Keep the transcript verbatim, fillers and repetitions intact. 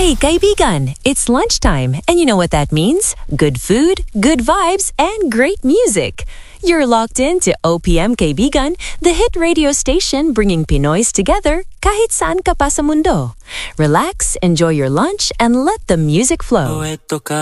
Hey, kaibigan! It's lunchtime, and you know what that means? Good food, good vibes, and great music. You're locked into O P M Kaibigan, the hit radio station bringing Pinoys together kahit saan ka pa sa mundo. Relax, enjoy your lunch, and let the music flow.